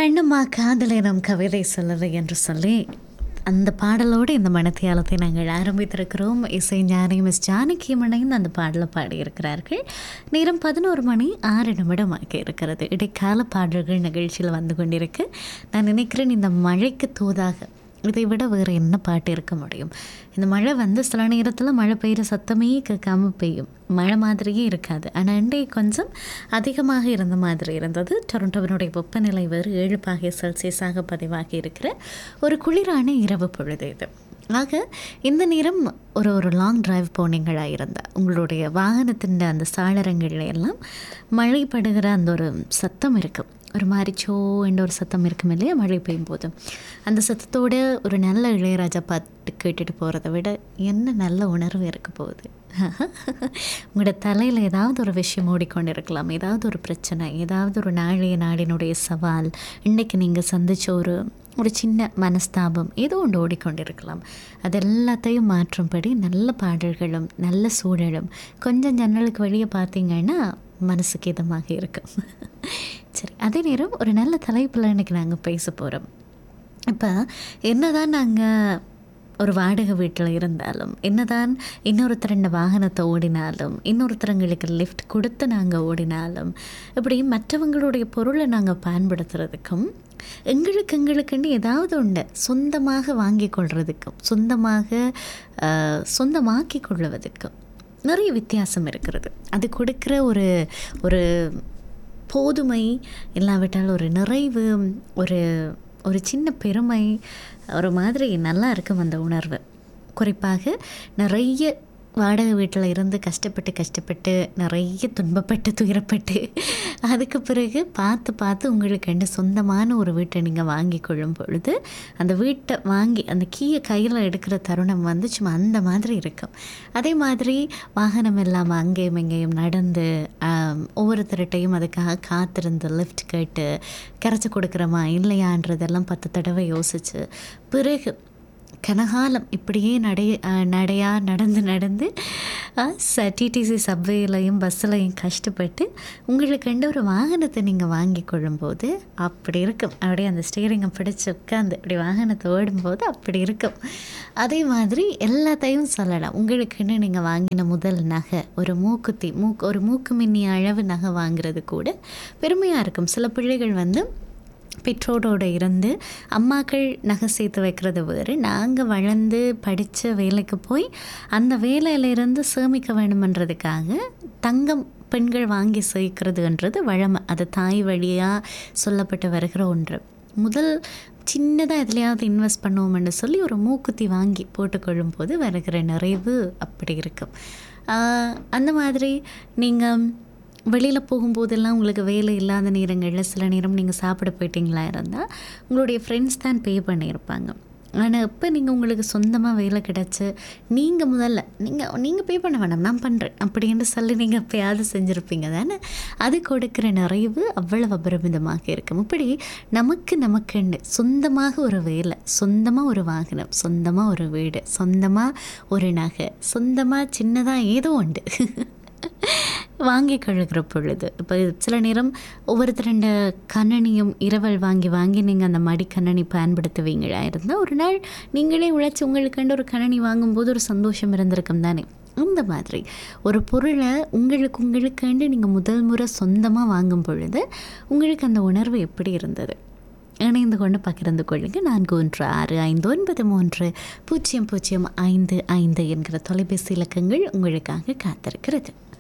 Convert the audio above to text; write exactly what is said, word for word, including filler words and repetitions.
கண்ணம்மா காதலை நம் கவிதை சொல்லலை என்று சொல்லி அந்த பாடலோடு இந்த மனத்தியாலத்தை நாங்கள் ஆரம்பித்திருக்கிறோம். இசை ஞானி மிஸ் ஜானகி இணைந்து அந்த பாடலை பாடியிருக்கிறார்கள். நேரம் பதினோரு மணி ஆறு நிமிடம் ஆகி இருக்கிறது. இடைக்கால பாடல்கள் நிகழ்ச்சியில் வந்து கொண்டிருக்கு. நான் நினைக்கிறேன் இந்த மழைக்கு தூதாக இதை விட வேறு என்ன பாட்டு இருக்க முடியும். இந்த மழை வந்து சில நேரத்தில் மழை பெய்கிற சத்தமே கேட்காம பெய்யும், மழை மாதிரியே இருக்காது. ஆனால் இன்றைய கொஞ்சம் அதிகமாக இருந்த மாதிரி இருந்தது. டொரண்டோவினுடைய வெப்பநிலை வேறு ஏழு பாகை செல்சியஸாக பதிவாகி இருக்கிற ஒரு குளிரான இரவு பொழுது இது. ஆக இந்த நேரம் ஒரு ஒரு லாங் டிரைவ் போனீங்களாக இருந்தால் உங்களுடைய வாகனத்தின் அந்த சாளரங்கள்ல எல்லாம் மழை படுகிற அந்த ஒரு சத்தம் இருக்கும். ஒரு மாதிரி சோ என்ற ஒரு சத்தம் இருக்கும் இல்லையா மழை பெய்யும் போது. அந்த சத்தத்தோடு ஒரு நல்ல இளையராஜா பாட்டு கேட்டுட்டு போகிறத விட என்ன நல்ல உணர்வு இருக்க போகுது. உங்களோட தலையில் ஏதாவது ஒரு விஷயம் ஓடிக்கொண்டு இருக்கலாம், ஏதாவது ஒரு பிரச்சனை, ஏதாவது ஒரு நாளைய நாடினுடைய சவால், இன்றைக்கு நீங்கள் சந்தித்த ஒரு ஒரு சின்ன மனஸ்தாபம் ஏதோ ஒன்று ஓடிக்கொண்டிருக்கலாம். அது எல்லாத்தையும் மாற்றும்படி நல்ல பாடல்களும் நல்ல சூழலும் கொஞ்சம் ஜன்னலுக்கு வெளியே பார்த்தீங்கன்னா மனசுக்கு இதமாக இருக்கும். சரி, அதே நேரம் ஒரு நல்ல தலைப்பில் இன்றைக்கி நாங்கள் பேச போகிறோம். இப்போ என்ன தான் நாங்கள் ஒரு வாடகை வீட்டில் இருந்தாலும், என்னதான் இன்னொருத்தரண்ட வாகனத்தை ஓடினாலும், இன்னொருத்தரங்களுக்கு லிஃப்ட் கொடுத்து நாங்கள் ஓடினாலும், இப்படி மற்றவங்களுடைய பொருளை நாங்கள் பயன்படுத்துறதுக்கும் எங்களுக்கு எங்களுக்குன்னு ஏதாவது ஒன்று சொந்தமாக வாங்கி கொள்வதுக்கும் சொந்தமாக சொந்தமாக்கி கொள்வதற்கும் நிறைய வித்தியாசம் இருக்கிறது. அது கொடுக்குற ஒரு ஒரு போதுமை இல்லாவிட்டால் ஒரு நிறைவு, ஒரு ஒரு சின்ன பெருமை, ஒரு மாதிரி நல்லா இருக்கும் அந்த உணர்வு. குறிப்பாக நிறைய வாடகை வீட்டில் இருந்து கஷ்டப்பட்டு கஷ்டப்பட்டு நிறைய துன்பப்பட்டு துயரப்பட்டு அதுக்கு பிறகு பார்த்து பார்த்து உங்களுக்கு என்ன சொந்தமான ஒரு வீட்டை நீங்கள் வாங்கி கொள்ளும் பொழுது அந்த வீட்டை வாங்கி அந்த கீயை கையில் எடுக்கிற தருணம் வந்து சும்மா அந்த மாதிரி இருக்கும். அதே மாதிரி வாகனம் இல்லாமல் அங்கேயும் இங்கேயும் நடந்து ஒவ்வொருத்தர்கிட்டையும் அதுக்காக காத்திருந்து லிஃப்ட் கேட்டு கரைச்சி கொடுக்குறோமா இல்லையான்றதெல்லாம் பத்து தடவை யோசித்து பிறகு கனகாலம் இப்படியே நடை நடையாக நடந்து நடந்து ச டிடிசி சப்வேலையும் பஸ்ஸிலையும் கஷ்டப்பட்டு உங்களுக்கு ரெண்டு ஒரு வாகனத்தை நீங்கள் வாங்கி கொள்ளும்போது அப்படி இருக்கும். அப்படியே அந்த ஸ்டீரிங்கை பிடிச்சி உட்காந்து அப்படி வாகனத்தை ஓடும்போது அப்படி இருக்கும். அதே மாதிரி எல்லாத்தையும் சொல்லலாம். உங்களுக்குன்னு நீங்கள் வாங்கின முதல் நகை, ஒரு மூக்குத்தி மூக்கு ஒரு மூக்கு மின்னி அளவு நகை வாங்குறது கூட பெருமையாக இருக்கும். சில பிள்ளைகள் வந்து பெற்றோரோடு இருந்து அம்மாக்கள் நகை சேர்த்து வைக்கிறது வேறு, நாங்கள் வளர்ந்து படித்த வேலைக்கு போய் அந்த வேலையிலிருந்து சேமிக்க வேண்டுமென்றதுக்காக தங்கம் பெண்கள் வாங்கி சேர்க்கிறதுன்றது வழமை. அது தாய் வழியாக சொல்லப்பட்டு வருகிற ஒன்று. முதல் சின்னதாக எதுலையாவது இன்வெஸ்ட் பண்ணுவோம்னு சொல்லி ஒரு மூக்குத்தி வாங்கி போட்டுக்கொள்ளும் போது வருகிற நிறைவு அப்படி இருக்கும். அந்த மாதிரி நீங்கள் வெளியில் போகும்போதெல்லாம் உங்களுக்கு வேலை இல்லாத நேரங்களில் சில நேரம் நீங்கள் சாப்பிட போயிட்டீங்களா இருந்தால் உங்களுடைய ஃப்ரெண்ட்ஸ் தான் பே பண்ணியிருப்பாங்க. ஆனால் இப்போ நீங்கள் உங்களுக்கு சொந்தமாக வேலை கிடச்சி நீங்கள் முதல்ல நீங்கள் நீங்கள் பே பண்ண வேண்டாம், நான் பண்ணுறேன் அப்படின்னு சொல்லி நீங்கள் எப்போயாவது செஞ்சுருப்பீங்க தானே. அது கொடுக்குற நிறைவு அவ்வளவு அபரிமிதமாக இருக்கும். இப்படி நமக்கு நமக்குன்னு சொந்தமாக ஒரு வேலை, சொந்தமாக ஒரு வாகனம், சொந்தமாக ஒரு வீடு, சொந்தமாக ஒரு நகை, சொந்தமாக சின்னதாக ஏதோ உண்டு வாங்கி கழுகிற பொழுது இப்போ சில நேரம் ஒவ்வொருத்தருண்ட கண்ணனியும் இரவல் வாங்கி வாங்கி நீங்கள் அந்த மடி கண்ணனி பயன்படுத்துவீங்களா இருந்தால் ஒரு நாள் நீங்களே உழைச்சி உங்களுக்குண்டு ஒரு கண்ணனி வாங்கும்போது ஒரு சந்தோஷம் இருந்திருக்கும் தானே. அந்த மாதிரி ஒரு பொருளை உங்களுக்கு உங்களுக்குண்டு நீங்கள் முதல் முறை சொந்தமாக வாங்கும் பொழுது உங்களுக்கு அந்த உணர்வு எப்படி இருந்தது? இணைந்து கொண்டு பகிர்ந்து கொள்ளுங்க. நான்கு ஒன்று ஆறு ஐந்து ஒன்பது மூன்று பூஜ்ஜியம் பூஜ்ஜியம் ஐந்து ஐந்து என்கிற தொலைபேசி இலக்கங்கள் உங்களுக்காக காத்திருக்கிறது.